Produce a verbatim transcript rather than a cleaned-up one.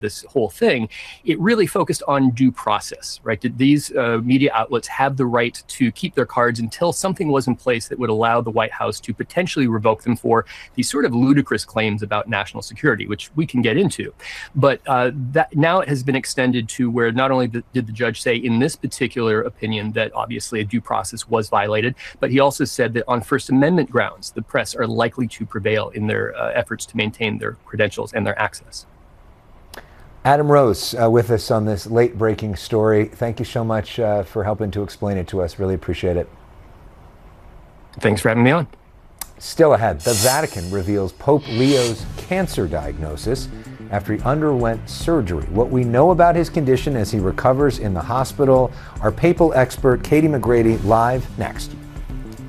this whole thing, it really focused on due process, right? Did these uh, media outlets have the right to keep their cards until something was in place that would allow the White House to potentially revoke them for these sort of ludicrous claims about national security, which we can get into. But uh, that now it has been extended to where not only did the judge say in this particular opinion that obviously a due process was violated, but he also said that on First Amendment grounds, the press are likely to prevail in their uh, efforts to maintain their credentials and their access. Adam Rose uh, with us on this late breaking story. Thank you so much uh, for helping to explain it to us. Really appreciate it. Thanks for having me on. Still ahead, the Vatican reveals Pope Leo's cancer diagnosis after he underwent surgery. What we know about his condition as he recovers in the hospital. Our papal expert, Katie McGrady, live next.